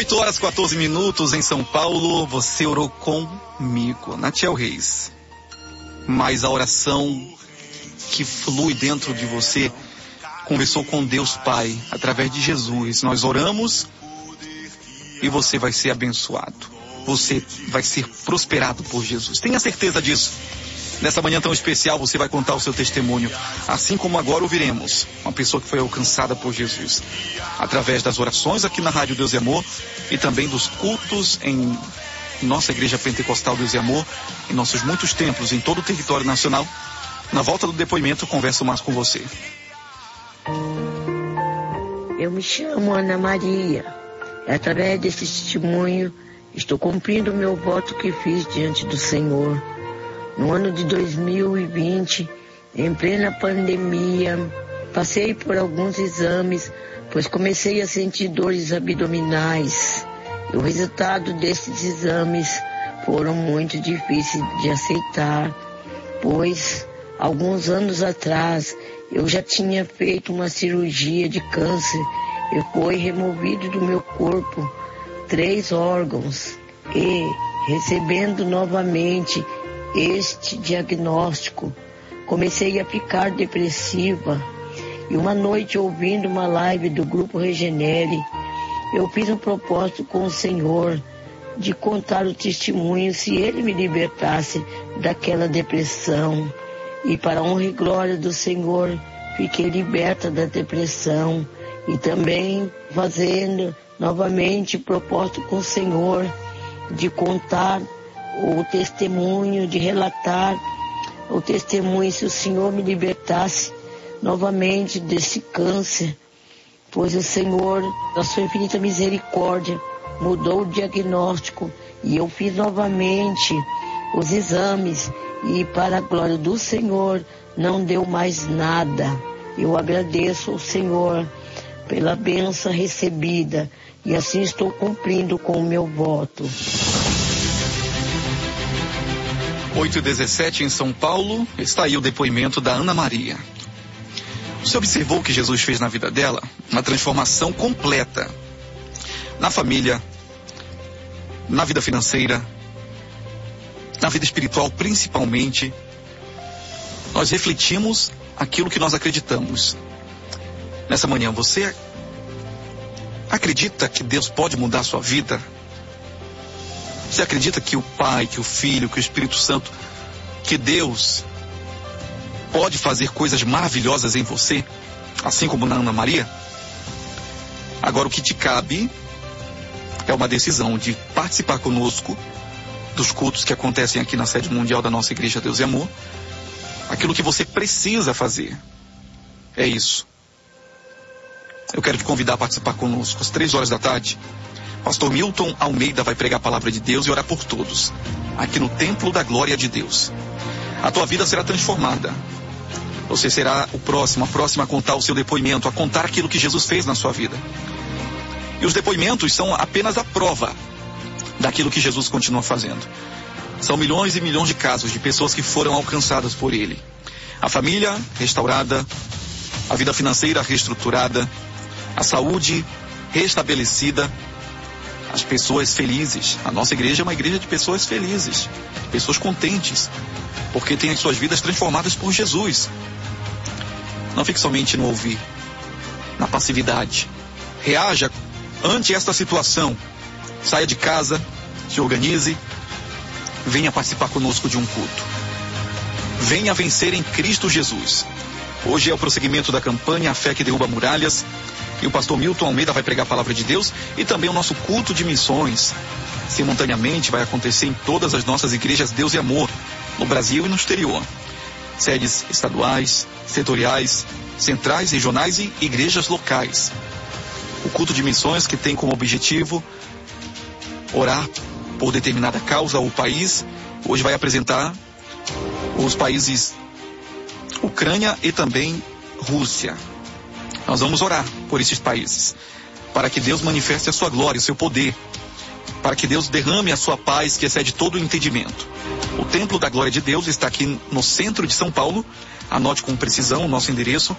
8h14 em São Paulo. Você orou comigo, Natiel Reis. Mas a oração que flui dentro de você conversou com Deus Pai através de Jesus. Nós oramos e você vai ser abençoado. Você vai ser prosperado por Jesus. Tenha certeza disso. Nessa manhã tão especial, você vai contar o seu testemunho, assim como agora ouviremos uma pessoa que foi alcançada por Jesus, através das orações aqui na Rádio Deus e Amor e também dos cultos em nossa Igreja Pentecostal Deus e Amor, em nossos muitos templos em todo o território nacional. Na volta do depoimento, converso mais com você. Eu me chamo Ana Maria. Através desse testemunho, estou cumprindo o meu voto que fiz diante do Senhor. No ano de 2020, em plena pandemia, passei por alguns exames, pois comecei a sentir dores abdominais. E o resultado desses exames foram muito difíceis de aceitar, pois alguns anos atrás eu já tinha feito uma cirurgia de câncer e foi removido do meu corpo 3 órgãos. E recebendo novamente este diagnóstico, comecei a ficar depressiva. E uma noite, ouvindo uma live do Grupo Regenere, eu fiz um propósito com o Senhor de contar o testemunho se Ele me libertasse daquela depressão. E para a honra e glória do Senhor, fiquei liberta da depressão. E também fazendo novamente propósito com o Senhor de contar o testemunho, de relatar o testemunho se o Senhor me libertasse novamente desse câncer, pois o Senhor, na sua infinita misericórdia, mudou o diagnóstico e eu fiz novamente os exames e para a glória do Senhor não deu mais nada. Eu agradeço ao Senhor pela bênção recebida e assim estou cumprindo com o meu voto. 8h17 em São Paulo, está aí o depoimento da Ana Maria. Você observou o que Jesus fez na vida dela? Uma transformação completa. Na família, na vida financeira, na vida espiritual principalmente. Nós refletimos aquilo que nós acreditamos. Nessa manhã, você acredita que Deus pode mudar a sua vida? Você acredita que o Pai, que o Filho, que o Espírito Santo, que Deus pode fazer coisas maravilhosas em você, assim como na Ana Maria? Agora o que te cabe é uma decisão de participar conosco dos cultos que acontecem aqui na sede mundial da nossa Igreja Deus e Amor. Aquilo que você precisa fazer é isso. Eu quero te convidar a participar conosco às 3 horas da tarde. Pastor Milton Almeida vai pregar a palavra de Deus e orar por todos, aqui no Templo da Glória de Deus. A tua vida será transformada. Você será a próxima a contar o seu depoimento, a contar aquilo que Jesus fez na sua vida. E os depoimentos são apenas a prova daquilo que Jesus continua fazendo. São milhões e milhões de casos de pessoas que foram alcançadas por Ele. A família restaurada, a vida financeira reestruturada, a saúde restabelecida, as pessoas felizes. A nossa igreja é uma igreja de pessoas felizes, pessoas contentes, porque tem as suas vidas transformadas por Jesus. Não fique somente no ouvir, na passividade. Reaja ante esta situação. Saia de casa, se organize, venha participar conosco de um culto. Venha vencer em Cristo Jesus. Hoje é o prosseguimento da campanha A Fé que Derruba Muralhas. E o pastor Milton Almeida vai pregar a palavra de Deus e também o nosso culto de missões. Simultaneamente vai acontecer em todas as nossas igrejas Deus e Amor, no Brasil e no exterior. Sedes estaduais, setoriais, centrais, regionais e igrejas locais. O culto de missões que tem como objetivo orar por determinada causa ou país. Hoje vai apresentar os países Ucrânia e também Rússia. Nós vamos orar por esses países, para que Deus manifeste a sua glória, o seu poder, para que Deus derrame a sua paz que excede todo o entendimento. O Templo da Glória de Deus está aqui no centro de São Paulo. Anote com precisão o nosso endereço: